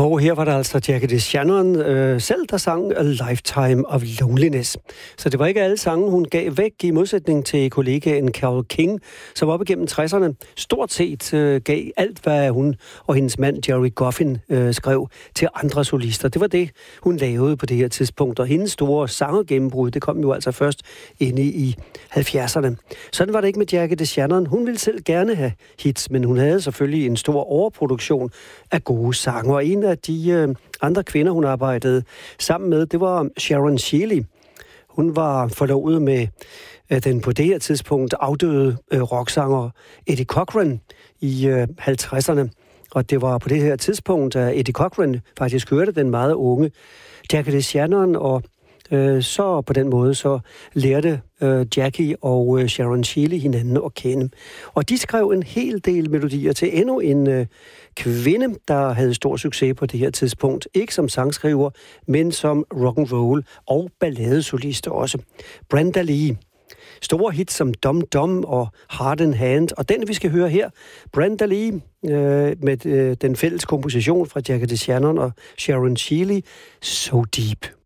Og her var der altså Jackie DeShannon selv, der sang A Lifetime of Loneliness. Så det var ikke alle sange, hun gav væk, i modsætning til kollegaen Carole King, som op igennem 60'erne stort set gav alt, hvad hun og hendes mand Jerry Goffin skrev til andre solister. Det var det, hun lavede på det her tidspunkt, og hendes store sangergennembrud, det kom jo altså først inde i 70'erne. Sådan var det ikke med Jackie DeShannon. Hun ville selv gerne have hits, men hun havde selvfølgelig en stor overproduktion af gode sange, og en af de andre kvinder, hun arbejdede sammen med, det var Sharon Shealy. Hun var forlovet med den på det her tidspunkt afdøde rocksanger Eddie Cochran i 50'erne. Og det var på det her tidspunkt, at Eddie Cochran faktisk hørte den meget unge Jackie DeShannon, og så på den måde så lærte Jackie og Sharon Shealy hinanden at kende. Og de skrev en hel del melodier til endnu en kvinde, der havde stor succes på det her tidspunkt. Ikke som sangskriver, men som rock'n'roll og balladesolist også. Brenda Lee. Store hits som Dum Dum og Heart in Hand. Og den, vi skal høre her, Brenda Lee, med den fælles komposition fra Jackie DeShannon og Sharon Shealy, So Deep.